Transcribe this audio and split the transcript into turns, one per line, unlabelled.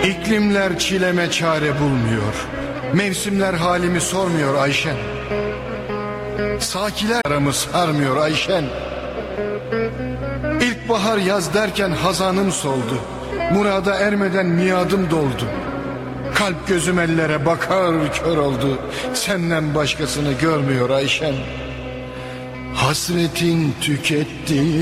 İklimler çileme çare bulmuyor. Mevsimler halimi sormuyor Ayşen. Sakiler aramı sarmıyor Ayşen. İlkbahar yaz derken hazanım soldu. Murada ermeden miadım doldu. Kalp gözüm ellere bakar kör oldu. Senden başkasını görmüyor Ayşen. Hasretin tüketti